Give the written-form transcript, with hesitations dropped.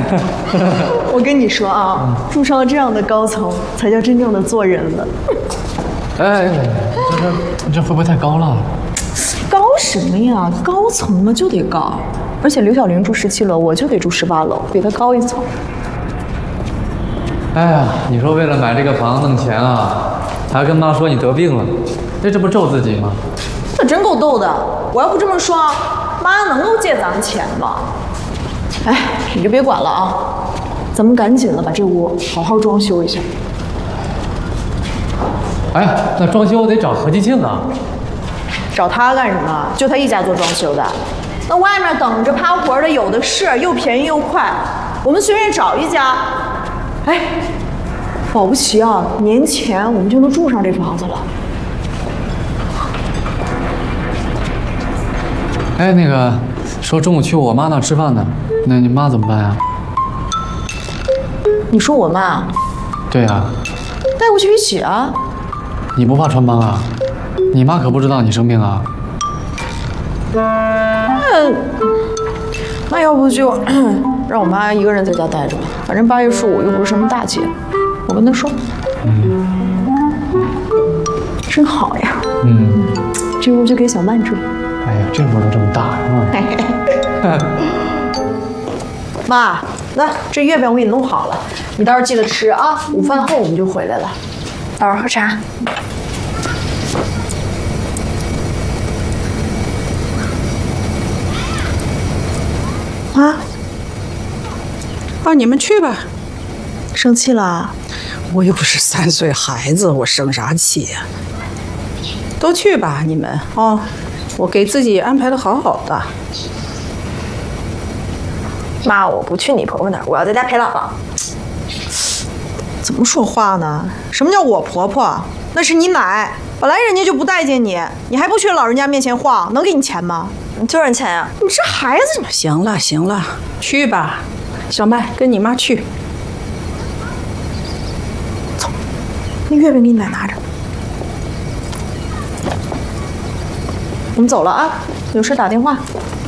我跟你说啊，住上了这样的高层，才叫真正的做人了。 哎，这会不会太高了？ 高什么呀？高层嘛就得高，而且刘小玲住17楼，我就得住18楼，比她高一层。 哎呀，你说为了买这个房弄钱啊，还跟妈说你得病了，这不咒自己吗？ 那真够逗的！我要不这么说，妈能够借咱们钱吗？哎，你就别管了啊，咱们赶紧的把这屋好好装修一下。 哎，那装修得找何继庆啊。 找他干什么？就他一家做装修的，那外面等着趴活的有的是，又便宜又快。我们随便找一家，哎，保不齐啊，年前我们就能住上这房子了。 哎，那个说中午去我妈那吃饭呢，那你妈怎么办呀？ 你说我妈？ 对呀， 带过去一起啊。 你不怕穿帮啊？你妈可不知道你生病啊。 那要不就让我妈一个人在家待着吧，反正8月15又不是什么大节，我跟她说。真好呀。这屋就给小曼住。 哎呀，这屋都这么大呀！ 妈，那这月饼我给你弄好了，你到时候记得吃啊。午饭后我们就回来了。 等会儿喝茶。 你们去吧。 生气了？ 我又不是3岁孩子，我生啥气呀？都去吧，你们哦，我给自己安排的好好的。 妈，我不去你婆婆那儿，我要在家陪姥姥。 怎么说话呢？什么叫我婆婆？那是你奶，本来人家就不待见你，你还不去老人家面前晃，能给你钱吗？ 你就认钱呀？ 你这孩子， 行了行了，去吧，小麦跟你妈去。 走，那月饼给你奶拿着。我们走了啊，有事打电话。